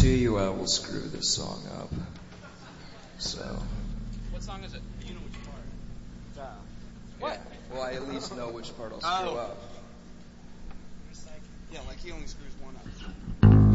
guarantee you I will screw this song up. So. What song is it? You know which part. What? Well, I at least know which part I'll screw up. Yeah, like he only screws one up.